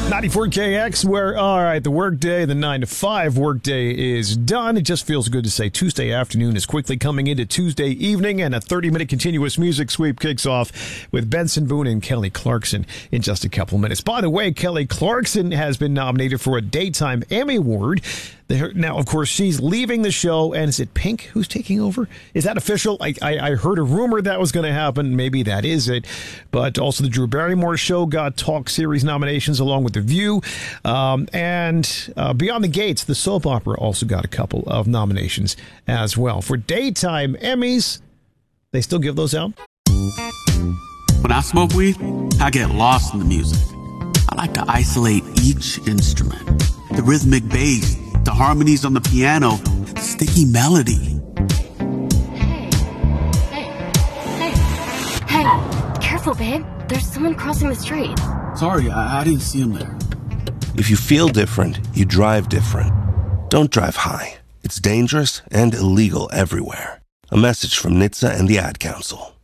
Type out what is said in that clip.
94KX, where, all right, the workday, the 9 to 5 workday is done. It just feels good to say Tuesday afternoon is quickly coming into Tuesday evening, and a 30-minute continuous music sweep kicks off with Benson Boone and Kelly Clarkson in just a couple minutes. By the way, Kelly Clarkson has been nominated for a Daytime Emmy Award. Now, of course, she's leaving the show, and is it Pink who's taking over? Is that official? I heard a rumor that was going to happen. Maybe that is it. But also the Drew Barrymore Show got Talk Series nominations along with The View. And Beyond the Gates, the soap opera, also got a couple of nominations as well. For Daytime Emmys, they still give those out? When I smoke weed, I get lost in the music. I like to isolate each instrument. The rhythmic bass, the harmonies on the piano, the sticky melody. Hey, careful, babe. There's someone crossing the street. Sorry, I didn't see him there. If you feel different, you drive different. Don't drive high. It's dangerous and illegal everywhere. A message from NHTSA and the Ad Council.